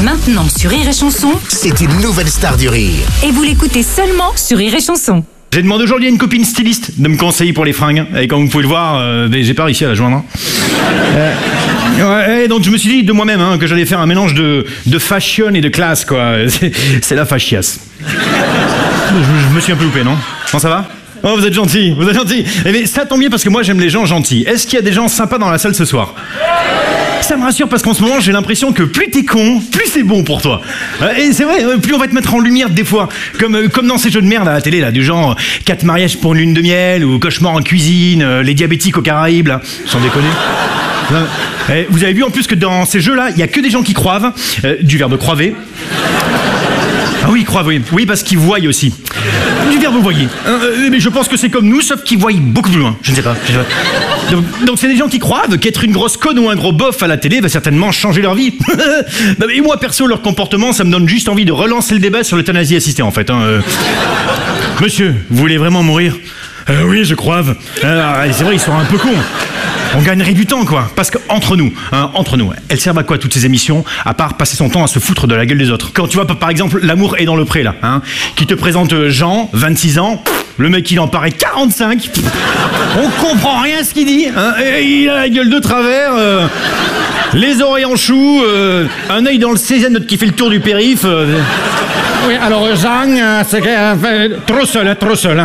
Maintenant sur Rire et Chanson. C'est une nouvelle star du rire. Et vous l'écoutez seulement sur Rire et Chanson. J'ai demandé aujourd'hui à une copine styliste de me conseiller pour les fringues. Et comme vous pouvez le voir, j'ai pas réussi à la joindre. Ouais, donc je me suis dit de moi-même que j'allais faire un mélange de fashion et de classe, quoi. C'est la facias. Je me suis un peu loupé, non? Non, ça va? Oh, vous êtes gentil, vous êtes gentil. Mais ça tombe bien parce que moi j'aime les gens gentils. Est-ce qu'il y a des gens sympas dans la salle ce soir? Ça me rassure parce qu'en ce moment j'ai l'impression que plus t'es con, plus c'est bon pour toi. Et c'est vrai, plus on va te mettre en lumière des fois. Comme dans ces jeux de merde à la télé là, du genre 4 mariages pour une lune de miel ou cauchemar en cuisine, les diabétiques aux Caraïbes là, sans déconner. Et vous avez vu en plus que dans ces jeux là, il y a que des gens qui croivent, du verbe croiver. Ah oui, croivent, oui. Oui, parce qu'ils voient aussi. Du verbe voyer. Mais je pense que c'est comme nous, sauf qu'ils voient beaucoup plus loin. Je ne sais pas. Donc c'est des gens qui croient qu'être une grosse conne ou un gros bof à la télé va certainement changer leur vie. Non, mais moi, perso, leur comportement, ça me donne juste envie de relancer le débat sur l'euthanasie assistée, en fait. Monsieur, vous voulez vraiment mourir? Oui, je croive. C'est vrai, ils sont un peu cons. On gagnerait du temps, quoi. Parce qu'entre nous, elles servent à quoi toutes ces émissions, à part passer son temps à se foutre de la gueule des autres? Quand tu vois, par exemple, L'amour est dans le pré, là, qui te présente Jean, 26 ans, le mec il en paraît 45, on comprend rien à ce qu'il dit, et il a la gueule de travers, les oreilles en chou, un œil dans le 16e qui fait le tour du périph'. Oui, alors Jean, c'est trop seul.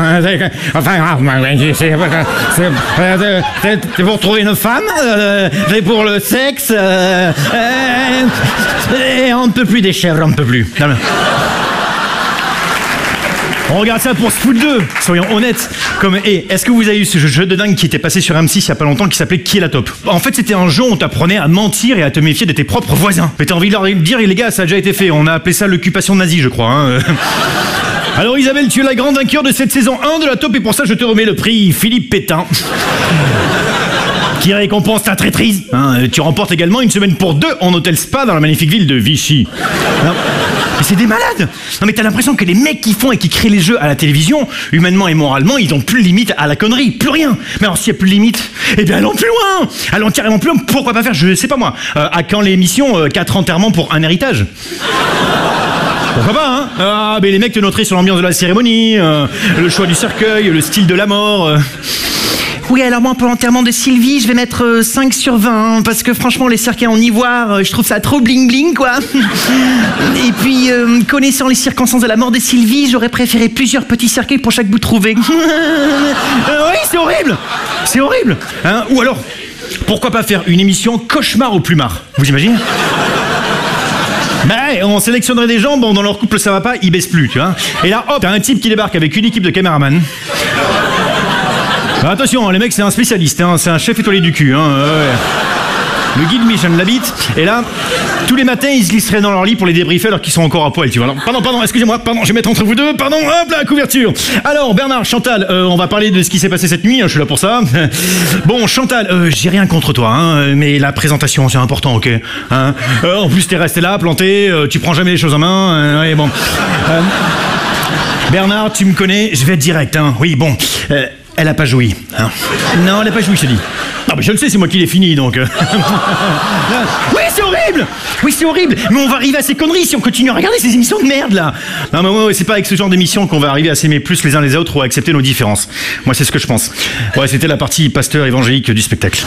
C'est pour trouver une femme, c'est pour le sexe, et on ne peut plus des chèvres, on ne peut plus. On regarde ça pour se foutre d'eux, soyons honnêtes. Est-ce que vous avez eu ce jeu de dingue qui était passé sur M6 il y a pas longtemps qui s'appelait Qui est la top? En fait, c'était un jeu où on t'apprenait à mentir et à te méfier de tes propres voisins. Mais t'as envie de leur dire, les gars, ça a déjà été fait. On a appelé ça l'occupation nazie, je crois. Alors Isabelle, tu es la grande vainqueur de cette saison 1 de la top et pour ça, je te remets le prix Philippe Pétain. Qui récompense ta traîtrise. Tu remportes également une semaine pour 2 en hôtel spa dans la magnifique ville de Vichy. Mais c'est des malades. Non mais t'as l'impression que les mecs qui font et qui créent les jeux à la télévision, humainement et moralement, ils ont plus de limite à la connerie, plus rien. Mais alors s'il y a plus de limite, eh bien allons plus loin. Allons carrément plus loin, pourquoi pas faire, je sais pas moi, à quand l'émission 4 enterrements pour un héritage? Pourquoi pas, Ah, mais les mecs te noteraient sur l'ambiance de la cérémonie, le choix du cercueil, le style de la mort. Oui, alors moi, pour l'enterrement de Sylvie, je vais mettre 5 sur 20, parce que franchement, les cercueils en ivoire, je trouve ça trop bling-bling, quoi. Et puis, connaissant les circonstances de la mort de Sylvie, j'aurais préféré plusieurs petits cercueils pour chaque bout trouvé. Oui, c'est horrible. C'est horrible. Ou alors, pourquoi pas faire une émission cauchemar au plumard? Vous imaginez? On sélectionnerait des gens, bon, dans leur couple ça va pas, ils baissent plus, tu vois. Et là, hop, t'as un type qui débarque avec une équipe de caméramans. Attention, les mecs, c'est un spécialiste, c'est un chef étoilé du cul. Le guide Michel Labitte. Et là, tous les matins, ils se lisseraient dans leur lit pour les débriefer alors qu'ils sont encore à poil, tu vois. Alors, pardon, excusez-moi, je vais mettre entre vous deux, hop là, couverture. Alors, Bernard, Chantal, on va parler de ce qui s'est passé cette nuit, je suis là pour ça. Bon, Chantal, j'ai rien contre toi, mais la présentation, c'est important, ok? En plus, t'es resté là, planté, tu prends jamais les choses en main, ouais, bon. Bernard, tu me connais, je vais être direct, oui, bon. Elle a pas joui. Non, elle a pas joui, je te dis. Non, mais je le sais, c'est moi qui l'ai fini, donc. Oui, c'est horrible. Oui, c'est horrible. Mais on va arriver à ces conneries si on continue à regarder ces émissions de merde, là. Non, mais ouais, c'est pas avec ce genre d'émission qu'on va arriver à s'aimer plus les uns les autres ou à accepter nos différences. Moi, c'est ce que je pense. Ouais, c'était la partie pasteur évangélique du spectacle.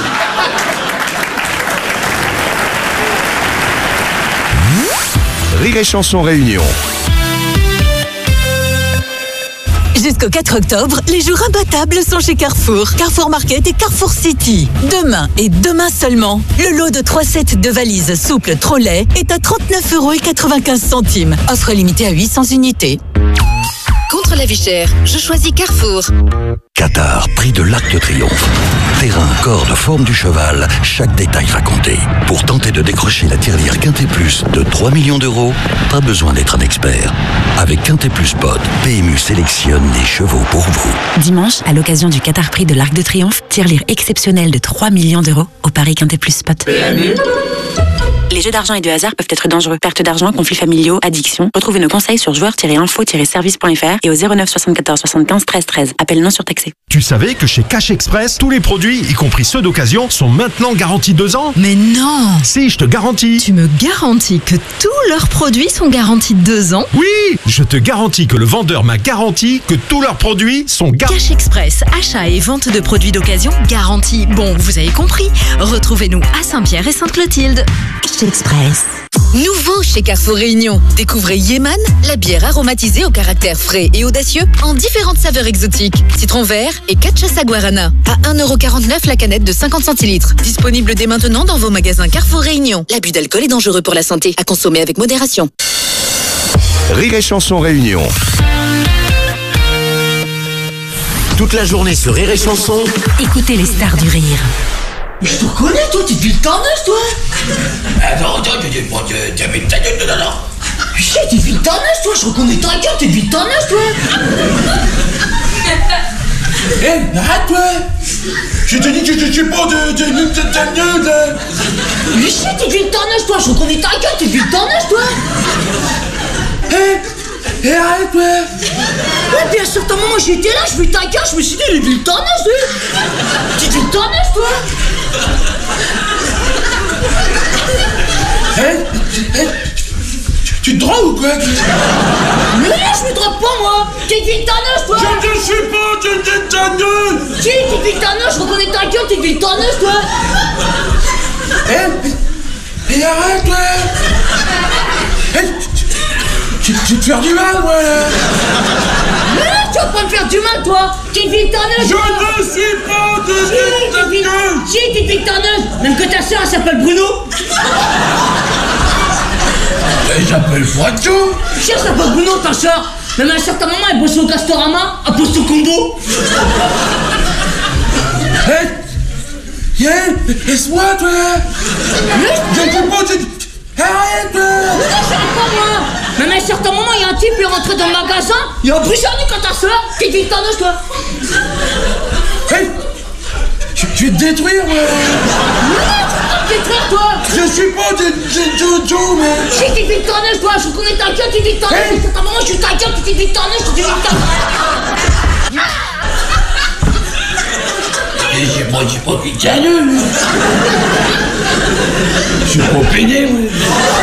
Rire et Chanson Réunion. Jusqu'au 4 octobre, les jours imbattables sont chez Carrefour. Carrefour Market et Carrefour City. Demain et demain seulement, le lot de 3 sets de valises souples Trolley est à 39,95 €. Offre limitée à 800 unités. Contre la vie chère, je choisis Carrefour. Qatar, prix de l'Arc de Triomphe. Terrain, corde, forme du cheval, chaque détail raconté. Pour tenter de décrocher la tirelire Quintet Plus de 3 millions d'euros, pas besoin d'être un expert. Avec Quintet Plus Pod, PMU sélectionne des chevaux pour vous. Dimanche, à l'occasion du Qatar Prix de l'Arc de Triomphe, tirelire exceptionnelle de 3 millions d'euros au Paris Quintet Plus Spot. Les Les jeux d'argent et de hasard peuvent être dangereux. Perte d'argent, conflits familiaux, addiction. Retrouvez nos conseils sur joueurs-info-service.fr et au 09 74 75 13 13. Appel non surtaxé. Tu savais que chez Cash Express, tous les produits, y compris ceux d'occasion, sont maintenant garantis 2 ans? Mais non! Si, je te garantis. Tu me garantis que tous leurs produits sont garantis 2 ans? Oui! Je te garantis que le vendeur m'a garanti que tous leurs produits sont garantis. Cash Express, achat et vente de produits d'occasion garantis. Bon, vous avez compris. Retrouvez-nous à Saint-Pierre et Sainte-Clotilde. Cash Express. Nouveau chez Carrefour Réunion. Découvrez Yeman, la bière aromatisée au caractère frais et audacieux en différentes saveurs exotiques. Citron vert et cachaça guarana. À 1,49€ la canette de 50 centilitres. Disponible dès maintenant dans vos magasins Carrefour Réunion. L'abus d'alcool est dangereux pour la santé. À consommer avec modération. Rire et Chanson Réunion. Toute la journée sur Rire et Chanson. Écoutez les stars du rire. Mais je te reconnais, toi, t'es viltaneuse, toi. Attends, t'avais ta gueule de là. Je sais, t'es viltaneuse, toi, je reconnais ta gueule, t'es viltaneuse, toi. Hé, arrête, toi. Je te dis que je suis pas de viltaneuse. Je sais, t'es viltaneuse, toi, je reconnais ta gueule, t'es viltaneuse, toi. Hé, arrête, toi. Ouais, puis à un certain moment, j'étais là, je vis ta gueule, je me suis dit, il est viltaneuse, lui. T'es viltaneuse, toi. Tu te drogues ou quoi? Mais non, je me drogue pas, moi. T'es viltaneuse, toi. Je ne suis pas viltaneuse. Si, t'es viltaneuse, je reconnais ta gueule, t'es viltaneuse, toi. Hé, arrête, toi. Tu vas te faire du mal, moi, là. Mais non, tu vas pas me faire du mal, toi. T'es viltaneuse. Je ne suis pas viltaneuse. Si, t'es viltaneuse. Même que ta soeur, elle s'appelle Bruno. Elle s'appelle Froitou. Si, elle s'appelle Bruno, ta soeur. Même à un certain moment, elle bosse au Castorama, à poste au combo. Laisse-moi, toi. Je ne suis pas... Arrête! Non, j'arrête pas, moi. Même à un certain moment, il y a un type, il est rentré dans le magasin, il a brisé la nuque à ta soeur. T'es viltaneuse, toi. Je vais te détruire, moi. Non, tu vas te détruire, toi. Je suis pas de Jojo, mais... Si, t'es viltaneuse, toi. Je reconnais ta gueule, t'es viltaneuse. À un certain moment, je suis ta gueule, t'es viltaneuse, t'es viltaneuse. Moi, je suis pas viltaneuse. Je suis pas pédé, moi.